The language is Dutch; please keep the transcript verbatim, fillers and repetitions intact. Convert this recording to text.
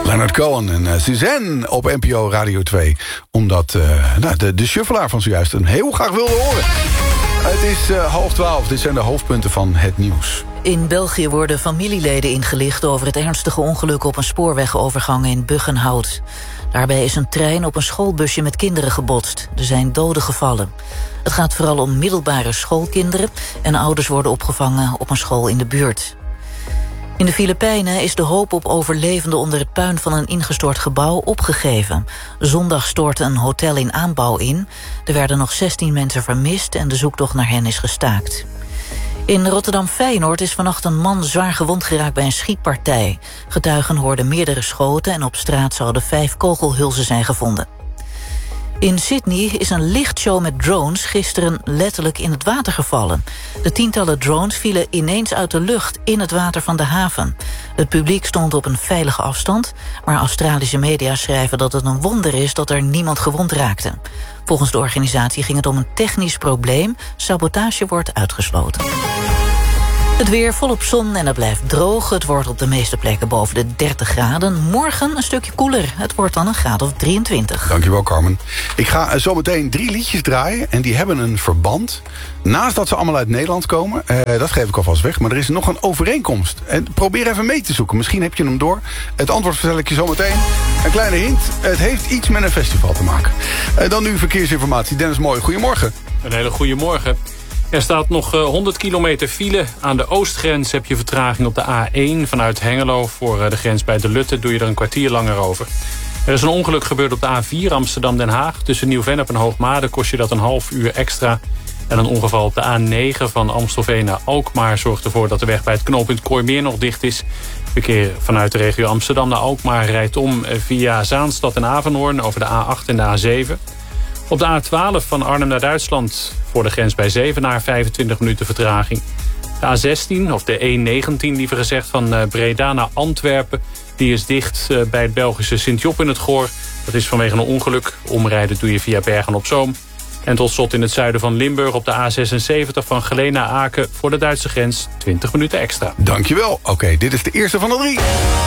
Leonard Cohen en uh, Suzanne op N P O Radio twee. Omdat uh, nou, de, de shuffelaar van zojuist een heel graag wilde horen. Het is uh, half twaalf, dit zijn de hoofdpunten van het nieuws. In België worden familieleden ingelicht over het ernstige ongeluk op een spoorwegovergang in Buggenhout. Daarbij is een trein op een schoolbusje met kinderen gebotst. Er zijn doden gevallen. Het gaat vooral om middelbare schoolkinderen en ouders worden opgevangen op een school in de buurt. In de Filipijnen is de hoop op overlevenden onder het puin van een ingestort gebouw opgegeven. Zondag stortte een hotel in aanbouw in. Er werden nog zestien mensen vermist en de zoektocht naar hen is gestaakt. In Rotterdam-Feyenoord is vannacht een man zwaar gewond geraakt bij een schietpartij. Getuigen hoorden meerdere schoten en op straat zouden vijf kogelhulzen zijn gevonden. In Sydney is een lichtshow met drones gisteren letterlijk in het water gevallen. De tientallen drones vielen ineens uit de lucht in het water van de haven. Het publiek stond op een veilige afstand, maar Australische media schrijven dat het een wonder is dat er niemand gewond raakte. Volgens de organisatie ging het om een technisch probleem. Sabotage wordt uitgesloten. Het weer volop zon en het blijft droog. Het wordt op de meeste plekken boven de dertig graden. Morgen een stukje koeler. Het wordt dan een graad of drieëntwintig. Dankjewel, Carmen. Ik ga zo meteen drie liedjes draaien en die hebben een verband. Naast dat ze allemaal uit Nederland komen, uh, dat geef ik alvast weg, maar er is nog een overeenkomst. En probeer even mee te zoeken. Misschien heb je hem door. Het antwoord vertel ik je zo meteen. Een kleine hint. Het heeft iets met een festival te maken. Uh, dan nu verkeersinformatie. Dennis Mooij, goedemorgen. Een hele goede morgen. Er staat nog honderd kilometer file. Aan de oostgrens heb je vertraging op de A één vanuit Hengelo. Voor de grens bij de Lutte doe je er een kwartier langer over. Er is een ongeluk gebeurd op de A vier Amsterdam-Den Haag. Tussen Nieuw-Vennep en Hoogmade kost je dat een half uur extra. En een ongeval op de A negen van Amstelveen naar Alkmaar zorgt ervoor dat de weg bij het knooppunt Kooimeer nog dicht is. Verkeer vanuit de regio Amsterdam naar Alkmaar rijdt om via Zaanstad en Avenhoorn over de A acht en de A zeven. Op de A twaalf van Arnhem naar Duitsland voor de grens bij Zevenaar vijfentwintig minuten vertraging. De A zestien, of de E negentien liever gezegd, van Breda naar Antwerpen. Die is dicht bij het Belgische Sint-Job in het Goor. Dat is vanwege een ongeluk. Omrijden doe je via Bergen-op-Zoom. En tot slot in het zuiden van Limburg op de A zesenzeventig van Geleen naar Aken voor de Duitse grens twintig minuten extra. Dankjewel. Oké, okay, dit is de eerste van de drie.